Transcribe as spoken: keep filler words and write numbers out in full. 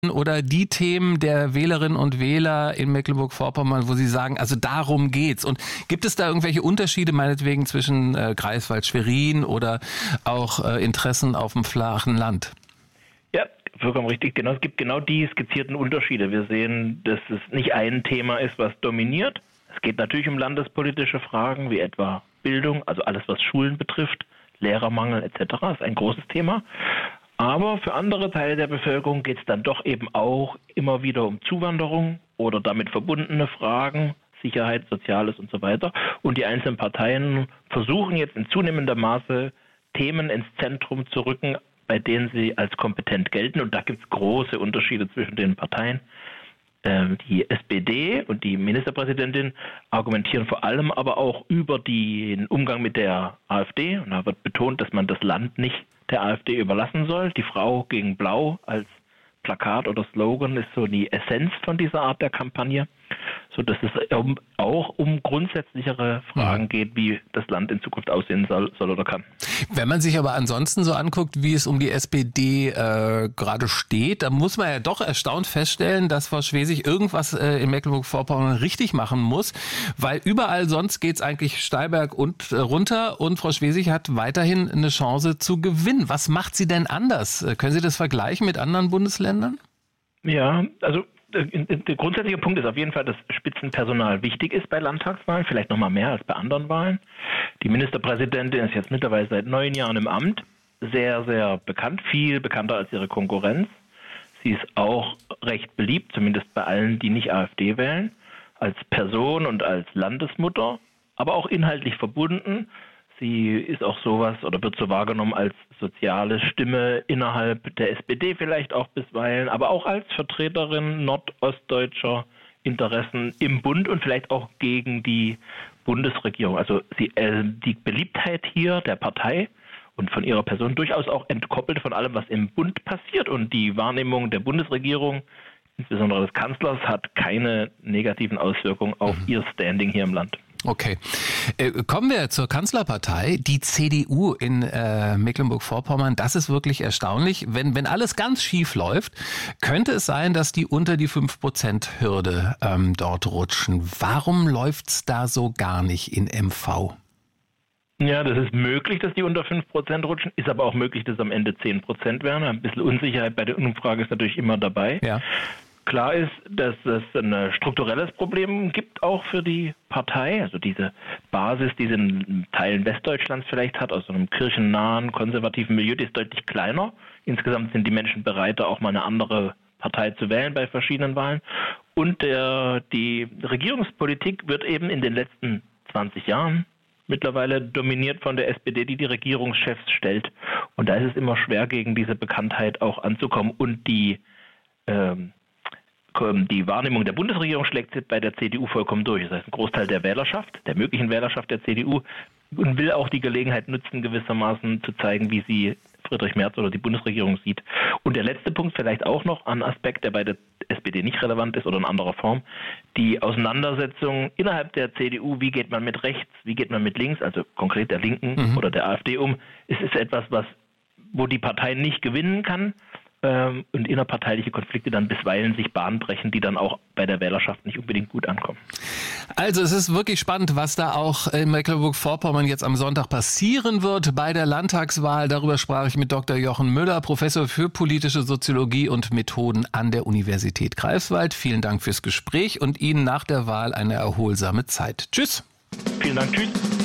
oder die Themen der Wählerinnen und Wähler in Mecklenburg-Vorpommern, wo Sie sagen, also darum geht's? Und gibt es da irgendwelche Unterschiede, meinetwegen zwischen äh, Greifswald, Schwerin oder auch äh, Interessen auf dem flachen Land? Ja, vollkommen richtig. Genau, es gibt genau die skizzierten Unterschiede. Wir sehen, dass es nicht ein Thema ist, was dominiert. Es geht natürlich um landespolitische Fragen, wie etwa Bildung, also alles, was Schulen betrifft, Lehrermangel et cetera, ist ein großes Thema. Aber für andere Teile der Bevölkerung geht es dann doch eben auch immer wieder um Zuwanderung oder damit verbundene Fragen, Sicherheit, Soziales und so weiter. Und die einzelnen Parteien versuchen jetzt in zunehmendem Maße Themen ins Zentrum zu rücken, bei denen sie als kompetent gelten. Und da gibt es große Unterschiede zwischen den Parteien. Die S P D und die Ministerpräsidentin argumentieren vor allem aber auch über den Umgang mit der AfD. Und da wird betont, dass man das Land nicht der AfD überlassen soll. Die Frau gegen Blau als Plakat oder Slogan ist so die Essenz von dieser Art der Kampagne, so dass es auch um grundsätzlichere Fragen geht, wie das Land in Zukunft aussehen soll, soll oder kann. Wenn man sich aber ansonsten so anguckt, wie es um die S P D äh, gerade steht, dann muss man ja doch erstaunt feststellen, dass Frau Schwesig irgendwas äh, in Mecklenburg-Vorpommern richtig machen muss, weil überall sonst geht's eigentlich steil berg und äh, runter und Frau Schwesig hat weiterhin eine Chance zu gewinnen. Was macht sie denn anders? Äh, können Sie das vergleichen mit anderen Bundesländern? Ja, also der grundsätzliche Punkt ist auf jeden Fall, dass Spitzenpersonal wichtig ist bei Landtagswahlen, vielleicht noch mal mehr als bei anderen Wahlen. Die Ministerpräsidentin ist jetzt mittlerweile seit neun Jahren im Amt, sehr, sehr bekannt, viel bekannter als ihre Konkurrenz. Sie ist auch recht beliebt, zumindest bei allen, die nicht AfD wählen, als Person und als Landesmutter, aber auch inhaltlich verbunden. Sie ist auch sowas oder wird so wahrgenommen als soziale Stimme innerhalb der S P D vielleicht auch bisweilen, aber auch als Vertreterin nordostdeutscher Interessen im Bund und vielleicht auch gegen die Bundesregierung. Also sie, äh, die Beliebtheit hier der Partei und von ihrer Person durchaus auch entkoppelt von allem, was im Bund passiert. Und die Wahrnehmung der Bundesregierung, insbesondere des Kanzlers, hat keine negativen Auswirkungen auf mhm. ihr Standing hier im Land. Okay. Äh, kommen wir zur Kanzlerpartei, die C D U in äh, Mecklenburg-Vorpommern. Das ist wirklich erstaunlich. Wenn, wenn alles ganz schief läuft, könnte es sein, dass die unter die fünf Prozent Hürde ähm, dort rutschen. Warum läuft's da so gar nicht in M V? Ja, das ist möglich, dass die unter fünf Prozent rutschen, ist aber auch möglich, dass am Ende zehn Prozent werden. Ein bisschen Unsicherheit bei der Umfrage ist natürlich immer dabei. Ja. Klar ist, dass es ein strukturelles Problem gibt auch für die Partei, also diese Basis, die sie in Teilen Westdeutschlands vielleicht hat, aus so einem kirchennahen, konservativen Milieu, die ist deutlich kleiner. Insgesamt sind die Menschen bereiter, auch mal eine andere Partei zu wählen bei verschiedenen Wahlen. Und der, die Regierungspolitik wird eben in den letzten zwanzig Jahren mittlerweile dominiert von der S P D, die die Regierungschefs stellt. Und da ist es immer schwer, gegen diese Bekanntheit auch anzukommen. Und die ähm, Die Wahrnehmung der Bundesregierung schlägt bei der C D U vollkommen durch. Das heißt, ein Großteil der Wählerschaft, der möglichen Wählerschaft der C D U, will auch die Gelegenheit nutzen, gewissermaßen zu zeigen, wie sie Friedrich Merz oder die Bundesregierung sieht. Und der letzte Punkt vielleicht auch noch, ein Aspekt, der bei der S P D nicht relevant ist oder in anderer Form, die Auseinandersetzung innerhalb der C D U, wie geht man mit rechts, wie geht man mit links, also konkret der Linken mhm. oder der AfD um, es ist etwas, was, wo die Partei nicht gewinnen kann, und innerparteiliche Konflikte dann bisweilen sich Bahn brechen, die dann auch bei der Wählerschaft nicht unbedingt gut ankommen. Also es ist wirklich spannend, was da auch in Mecklenburg-Vorpommern jetzt am Sonntag passieren wird bei der Landtagswahl. Darüber sprach ich mit Doktor Jochen Müller, Professor für politische Soziologie und Methoden an der Universität Greifswald. Vielen Dank fürs Gespräch und Ihnen nach der Wahl eine erholsame Zeit. Tschüss. Vielen Dank. Tschüss.